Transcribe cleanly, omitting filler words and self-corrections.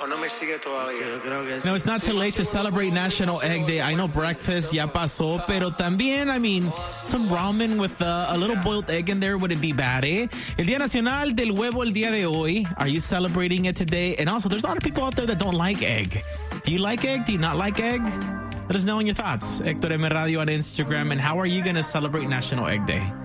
¿O no me sigue todavía? No, it's not too late to celebrate National Egg Day. I know breakfast ya pasó, pero también, I mean, some ramen with a little boiled egg in there wouldn't be bad, eh? El Día Nacional del Huevo el día de hoy. Are you celebrating it today? And also, there's a lot of people out there that don't like egg. Do you like egg? Do you not like egg? Let us know in your thoughts. Héctor M. Radio on Instagram. And how are you going to celebrate National Egg Day?